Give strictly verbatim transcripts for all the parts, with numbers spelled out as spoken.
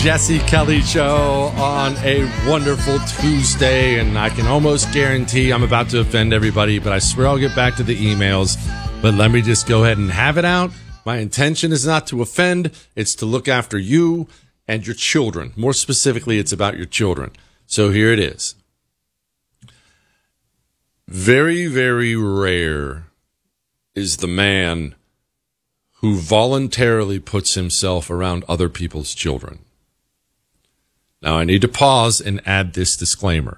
Jesse Kelly Show on a wonderful Tuesday, and I can almost guarantee I'm about to offend everybody, but I swear I'll get back to the emails. But let me just go ahead and have it out. My intention is not to offend. It's to look after you and your children. More specifically, it's about your children. So here it is. Very, very rare is the man who voluntarily puts himself around other people's children. Now, I need to pause and add this disclaimer.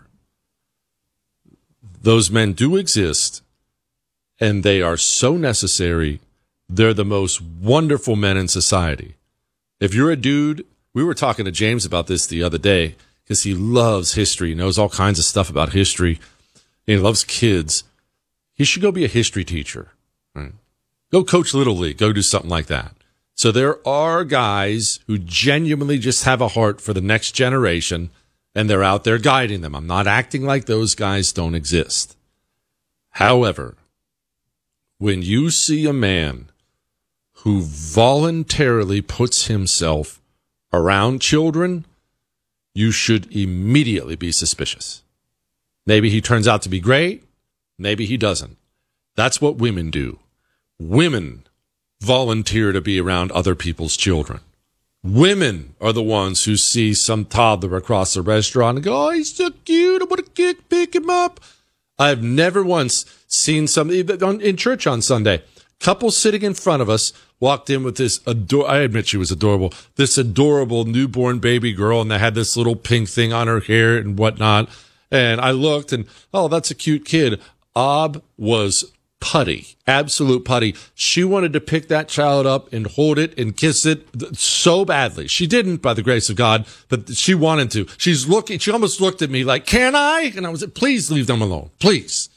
Those men do exist, and they are so necessary. They're the most wonderful men in society. If you're a dude, we were talking to James about this the other day, because he loves history, knows all kinds of stuff about history, and he loves kids. He should go be a history teacher, right? Go coach Little League. Go do something like that. So there are guys who genuinely just have a heart for the next generation, and they're out there guiding them. I'm not acting like those guys don't exist. However, when you see a man who voluntarily puts himself around children, you should immediately be suspicious. Maybe he turns out to be great. Maybe he doesn't. That's what women do. Women volunteer to be around other people's children. Women are the ones who see some toddler across the restaurant and go, oh, he's so cute. I want to pick him up. I've never once seen somebody in church on Sunday. Couple sitting in front of us walked in with this, ador- I admit she was adorable, this adorable newborn baby girl, and they had this little pink thing on her hair and whatnot. And I looked and, oh, that's a cute kid. Ob was putty, absolute putty. She wanted to pick that child up and hold it and kiss it so badly. She didn't, by the grace of God, but she wanted to. She's looking, she almost looked at me like, can I? And I was like, please leave them alone, please.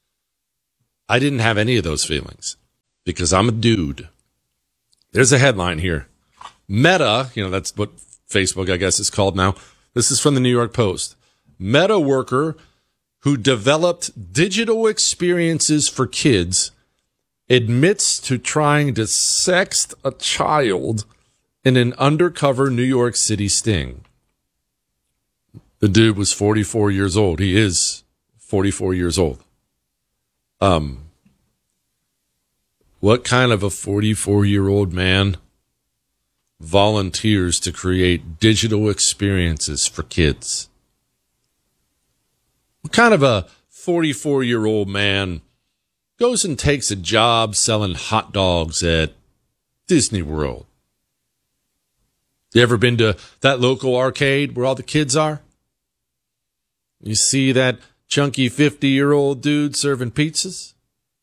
I didn't have any of those feelings because I'm a dude. There's a headline here. Meta, you know, that's what Facebook, I guess, is called now. This is from the New York Post. Meta worker who developed digital experiences for kids admits to trying to sext a child in an undercover New York City sting. The dude was forty-four years old. He is forty-four years old. Um, what kind of a forty-four-year-old man volunteers to create digital experiences for kids? What kind of a forty-four-year-old man goes and takes a job selling hot dogs at Disney World? You ever been to that local arcade where all the kids are? You see that chunky fifty-year-old dude serving pizzas?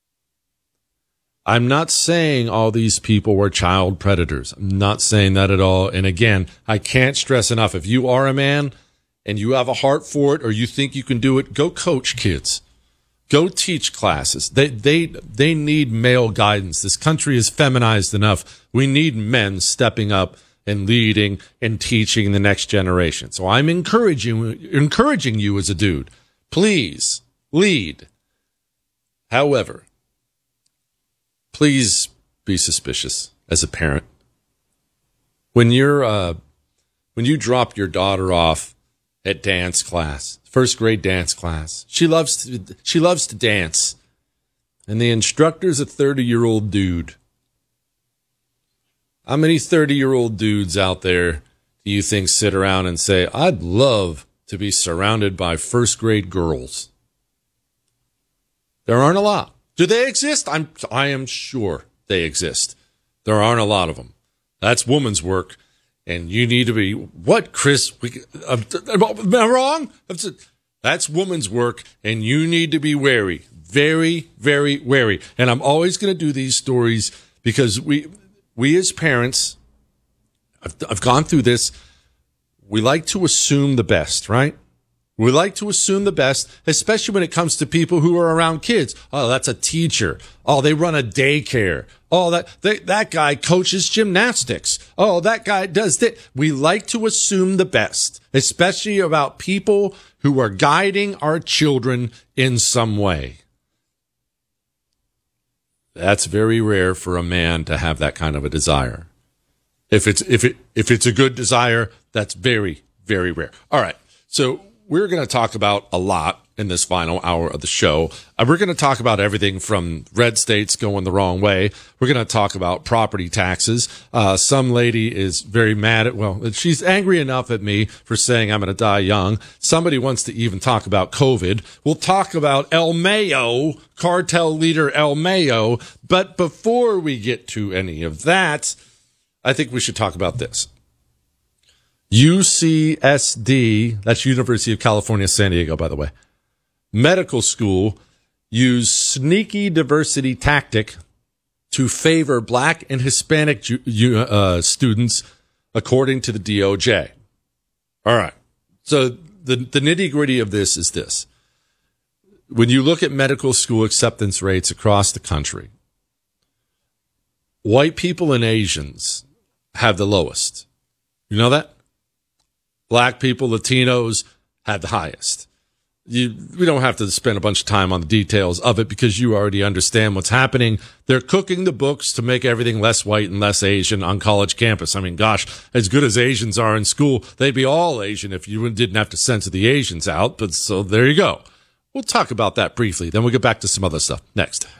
I'm not saying all these people were child predators. I'm not saying that at all. And again, I can't stress enough, if you are a man and you have a heart for it, or you think you can do it, go coach kids. Go teach classes. They they they need male guidance. This country is feminized enough. We need men stepping up and leading and teaching the next generation. So I'm encouraging encouraging you as a dude. Please lead. However, please be suspicious as a parent. When you're uh, when you drop your daughter off at dance class, first grade dance class. She loves to, she loves to dance. And the instructor's a thirty-year-old dude. How many thirty-year-old dudes out there do you think sit around and say, I'd love to be surrounded by first grade girls? There aren't a lot. Do they exist? I'm, I am sure they exist. There aren't a lot of them. That's woman's work. And you need to be, what, Chris? We, uh, am I wrong? That's woman's work, and you need to be wary. Very, very wary. And I'm always going to do these stories because we, we as parents, I've, I've gone through this, we like to assume the best, right? We like to assume the best, especially when it comes to people who are around kids. Oh, that's a teacher. Oh, they run a daycare. Oh, that they, that guy coaches gymnastics. Oh, that guy does that. We like to assume the best, especially about people who are guiding our children in some way. That's very rare for a man to have that kind of a desire. If it's if it if it's a good desire, That's very, very rare. All right. So we're going to talk about a lot in this final hour of the show. Uh, we're going to talk about everything from red states going the wrong way. We're going to talk about property taxes. Uh, some lady is very mad at, well, she's angry enough at me for saying I'm going to die young. Somebody wants to even talk about COVID. We'll talk about El Mayo, cartel leader El Mayo. But before we get to any of that, I think we should talk about this. U C S D, that's University of California, San Diego, by the way, medical school used sneaky diversity tactic to favor black and Hispanic uh, students, according to the D O J. All right. So the, the nitty gritty of this is this. When you look at medical school acceptance rates across the country, white people and Asians have the lowest. You know that? Black people, Latinos have the highest. You, we don't have to spend a bunch of time on the details of it because you already understand what's happening. They're cooking the books to make everything less white and less Asian on college campus. I mean, gosh, as good as Asians are in school, they'd be all Asian if you didn't have to censor the Asians out. But so there you go. We'll talk about that briefly. Then we'll get back to some other stuff next.